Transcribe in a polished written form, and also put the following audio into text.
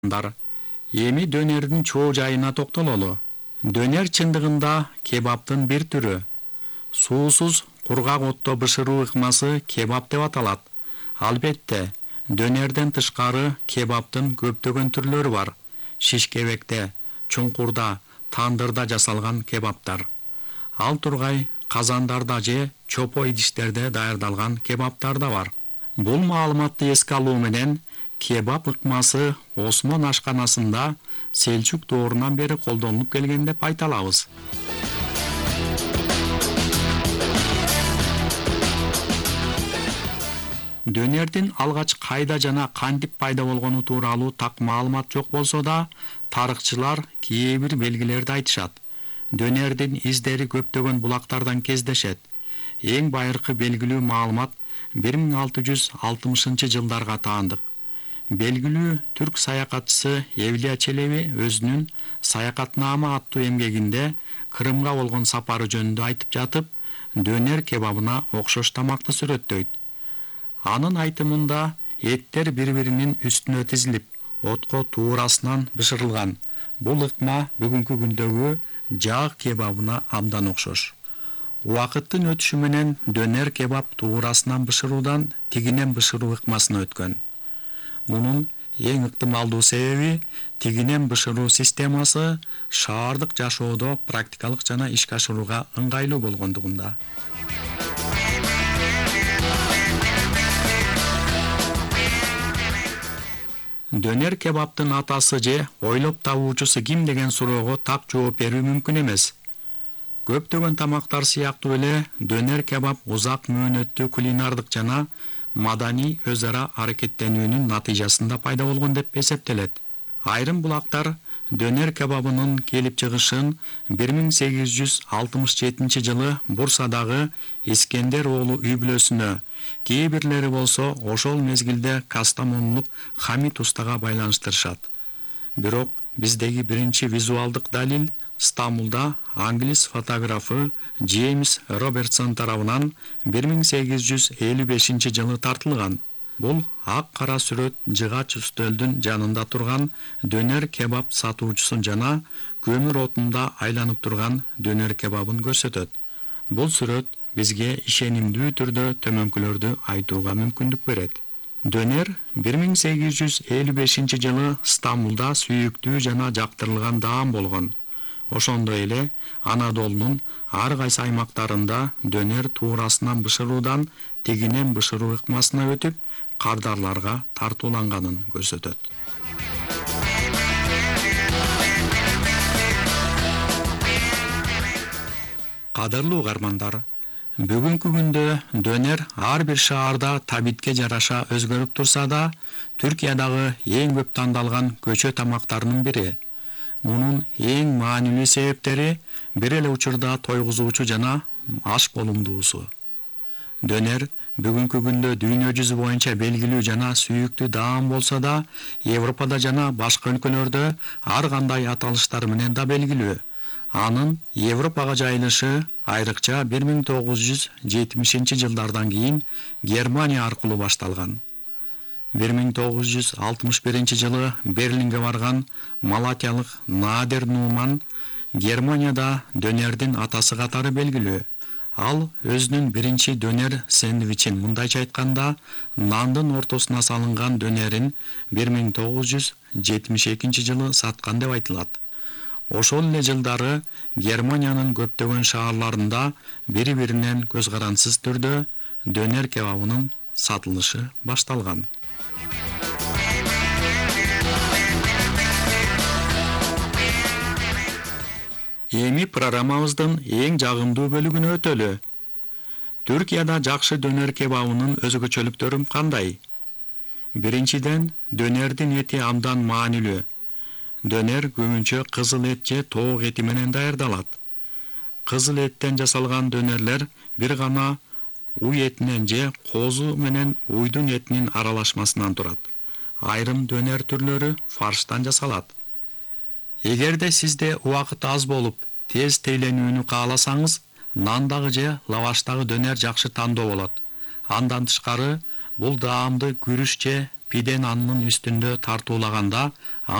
Эми дөнердин чоо жайына токтололу. Дөнер чындыгында кебаптын бир түрү. Суусуз кургак отто бышыруу ыкмасы кебап деп аталат. Албетте, дөнерден тышкары кебаптын көптөгөн түрлөрү бар. Шишкебекте, чуңкурда, тандырда жасалган кебаптар. Ал тургай казандарда же чопо идиштерде даярдалган кебаптар да бар. Бул маалыматты эске алуу менен кебап ыкмасы Осмон ашканасында Селчук доорунан бери колдонулуп келген деп айта алабыз. Дөнердин алгач кайда жана кантип пайда болгону тууралуу так маалымат жок болсо да, тарыхчылар кээ бир белгилерди айтышат. Дөнердин издери көптөгөн булактардан кездешет. Эң байыркы белгилүү маалымат 1660-жылдарга таандык. Белгилүү түрк саякатчысы Эвлия Челеби өзүнүн Саякатнама аттуу эмгегинде Крымга болгон сапары жөнүндө айтып жатып, дөнер кебабына окшош тамакты сүрөттөйт. Анын айтымында эттер бири-биринин үстүнө тизилип, отко туурасынан бышырылган. Бул ыкма бүгүнкү күндөгү жаак кебабына абдан окшош. Убакыттын өтүшү менен дөнер кебаб туурасынан бышыруудан тигинен бышыруу ыкмасына өткөн. Мунун эң ыктымалдуу себеби тигинен бышыруу системасы шаардык жашоодо практикалык жана ишке ашырууга ыңгайлуу болгондугунда. Дөнер кебаптын атасы же ойлоп табуучусу ким деген суроого так жооп берүү мүмкүн эмес. Көптөгөн тамактар сыяктуу эле дөнер кебаб узак мөөнөттүү кулинардык жана маданий өз ара аракеттенүүнүн натыйжасында пайда болгон деп эсептелет. Айрым булактар дөнер кебабынын келип чыгышын 1867 жылы Бурсадагы Искендер оолу үй бүлөсүнө, кээ бирлери болсо ошол мезгилде Кастамонулук Хамит устага байланыштырышат. Бирок биздеги биринчи визуалдык далил Стамбулда англис фотографы Джеймс Робертсон тарабынан 1855 жылы тартылган. Бул ак-кара сүрөт жыгач үстөлдүн жанында турган дөнер кебаб сатуучусун жана көмүр отунда айланып турган дөнер кебабын көрсөтөт. Бул сүрөт бизге ишенимдүү түрдө төмөнкүлөрдү айтууга мүмкүндүк берет. Дөнер 1855 жылы Стамбулда сүйүктүү жана жактырылган даам болгон. Ошондой эле Анадолунун ар кайсы аймактарында дөнер туурасынан бышыруудан тигинен бышыруу ыкмасына өтүп, кардарларга тартууланганын көрсөтөт. Кадырлуу угармандар, бүгүнкү күндө дөнер ар бир шаарда табитке жараша өзгөрүп турса да, Түркиядагы эң көп тандалган көчө тамактарынын бири. Мунун эң маанилүү себептери бир эле учурда тойгузуучу жана аш болумдуусу. Дөнер бүгүнкү күндө дүйнө жүзү боюнча белгилүү жана сүйүктүү даам болсо да, Европада жана башка өлкөлөрдө ар кандай аталыштар менен да белгилүү. Анын Европага жайылышы айрыкча 1970 жылдардан кийин Германия аркылуу башталган. 1961 жылы Берлинге барган малатиялык Надер Нуман Германияда дөнердин атасы катары белгилүү. Ал өзүнүн биринчи дөнер сэндвичин мындайча айтканда, нандын ортосуна салынган дөнерин 1972 жылы саткан деп айтылат. Ошол эле жылдары Германиянын көптөгөн шаарларында бири-биринен көз карансыз түрдө дөнер кебабынын сатылышы башталган. Эми программабыздын эң жагымдуу бөлүгүнө өтөлү. Түркияда жакшы дөнер кебабынын өзгөчөлүктөрү кандай? Биринчиден, дөнердин эти абдан маанилүү. Дөнер көбүнчө кызыл эт же тоок эти менен даярдалат. Кызыл эттен жасалган дөнерлер бир гана уй этинен же козу менен уйдун этинин аралашмасынан турат. Айрым дөнер түрлөрү фарштан жасалат. Эгерде сизде убакыт аз болуп, тез тейленүүнү кааласаңыз, нандагы же лаваштагы дөнер жакшы тандоо болот. Андан тышкары, бул даамды күрүч же пиден анын үстүндө тартуулаганда